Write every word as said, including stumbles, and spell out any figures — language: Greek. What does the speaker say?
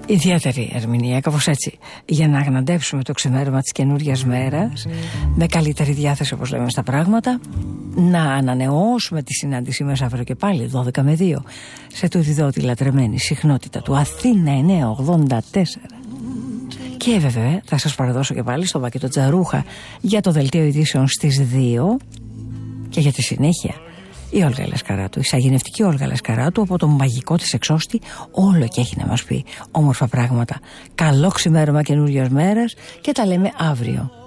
Ιδιαίτερη ερμηνεία, κάπως έτσι, για να αγναντέψουμε το ξημέρωμα της καινούριας μέρας, με καλύτερη διάθεση, όπως λέμε στα πράγματα, να ανανεώσουμε τη συνάντησή μας αύριο και πάλι δώδεκα με δύο σε τούτη εδώ τη λατρεμένη συχνότητα του Αθήνα εννιακόσια ογδόντα τέσσερα. Και βέβαια θα σας παραδώσω και πάλι στο πακέτο Τζαρούχα για το δελτίο ειδήσεων στις δύο και για τη συνέχεια η Όλγα Λασκαράτου, η σαγηνευτική Όλγα Λασκαράτου, από το μαγικό της εξώστη όλο και έχει να μας πει όμορφα πράγματα. Καλό ξημέρωμα καινούριας μέρας και τα λέμε αύριο.